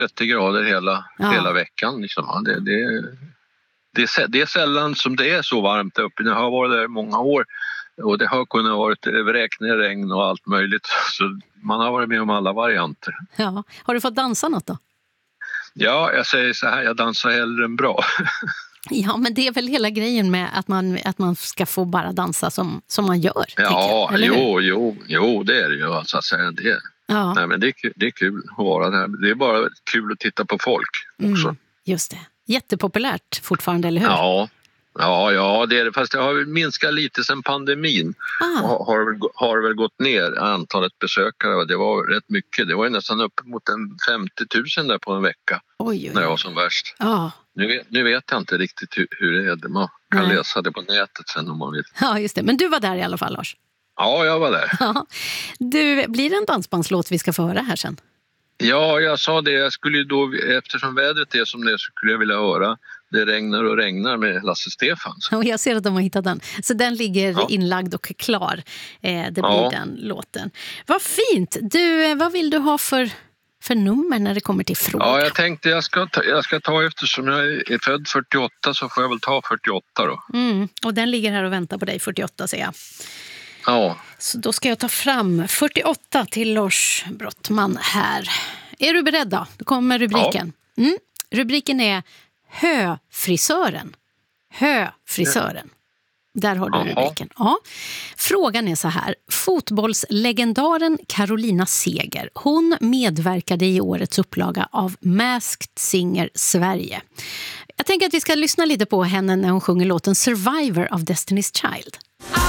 30 grader hela veckan. Liksom. Det är sällan som det är så varmt där uppe. Jag har varit där i många år och det har kunnat varit vräkningar, regn och allt möjligt. Så man har varit med om alla varianter. Ja. Har du fått dansa något då? Ja, jag säger så här, jag dansar hellre än bra. Ja, men det är väl hela grejen med att man ska få bara dansa som man gör. Ja, jo, det är det ju. Alltså, att säga det. Ja. Nej, men det är kul att vara där. Det är bara kul att titta på folk också. Just det. Jättepopulärt fortfarande, eller hur? Ja, det är det. Fast det har minskat lite sedan pandemin. Har väl gått ner antalet besökare. Det var rätt mycket. Det var ju nästan upp mot 50 000 där på en vecka. Oj. När jag var som värst. Ja. Nu vet jag inte riktigt hur det är. Man kan läsa det på nätet sen om man vill. Ja, just det. Men du var där i alla fall, Lars. Ja, jag var där. Ja. Du, blir det en dansbandslåt vi ska få höra här sen? Ja, jag sa det. Jag skulle då, eftersom vädret är som det är, så skulle jag vilja höra Det regnar och regnar med Lasse Stefans. Ja, jag ser att de har hittat den. Så den ligger inlagd och klar. Det blir den låten. Vad fint! Du, vad vill du ha för nummer när det kommer till fråga? Ja, jag tänkte jag ska ta eftersom jag är född 48 så får jag väl ta 48 då. Och den ligger här och väntar på dig, 48 säger jag. Ja. Så då ska jag ta fram 48 till Lars Brottman här. Är du beredd då? Då kommer rubriken. Ja. Rubriken är Höfrisören. Höfrisören. Där har du rubriken. Ja. Frågan är så här. Fotbollslegendaren Carolina Seger, hon medverkade i årets upplaga av Masked Singer Sverige. Jag tänker att vi ska lyssna lite på henne när hon sjunger låten Survivor av Destiny's Child.